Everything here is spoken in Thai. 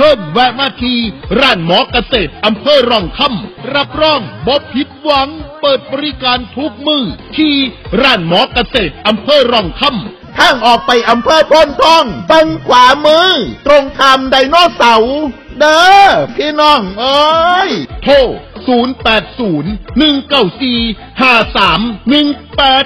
พิ่งแวะมาที่ร้านหมอเกษตรอำเภอร่องคำรับรองบ่ผิดหวังเปิดบริการทุกมื้อที่ร้านหมอเกษตรอำเภอร่องคำทางออกไปอำเภอโพนทองบังขวามือตรงข้ามไดโนเสาร์เด้อพี่น้องเอ้ยโทร0801945318